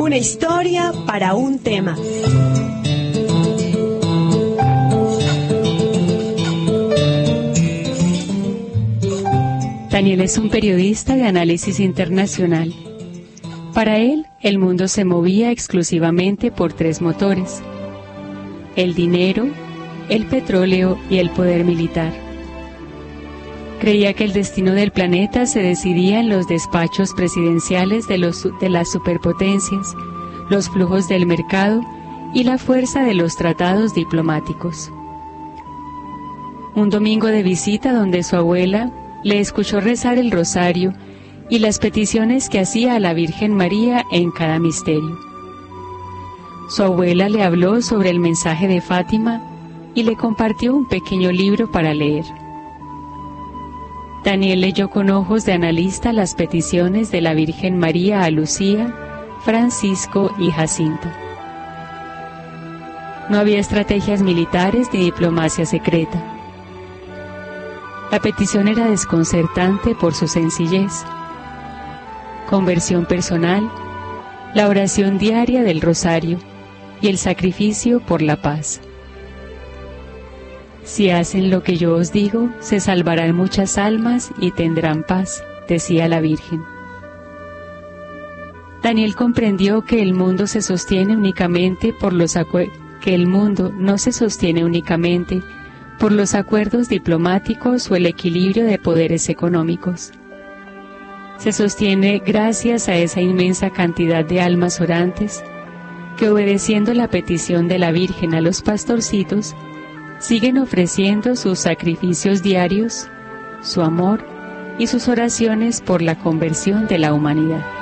Una historia para un tema. Daniel es un periodista de análisis internacional. Para él, el mundo se movía exclusivamente por tres motores: el dinero, el petróleo y el poder militar. Creía que el destino del planeta se decidía en los despachos presidenciales de las superpotencias, los flujos del mercado y la fuerza de los tratados diplomáticos. Un domingo de visita donde su abuela le escuchó rezar el rosario y las peticiones que hacía a la Virgen María en cada misterio. Su abuela le habló sobre el mensaje de Fátima y le compartió un pequeño libro para leer. Daniel leyó con ojos de analista las peticiones de la Virgen María a Lucía, Francisco y Jacinto. No había estrategias militares ni diplomacia secreta. La petición era desconcertante por su sencillez: conversión personal, la oración diaria del rosario y el sacrificio por la paz. Si hacen lo que yo os digo, se salvarán muchas almas y tendrán paz, decía la Virgen. Daniel comprendió que el mundo no se sostiene únicamente por los acuerdos diplomáticos o el equilibrio de poderes económicos. Se sostiene gracias a esa inmensa cantidad de almas orantes que, obedeciendo la petición de la Virgen a los pastorcitos, siguen ofreciendo sus sacrificios diarios, su amor y sus oraciones por la conversión de la humanidad.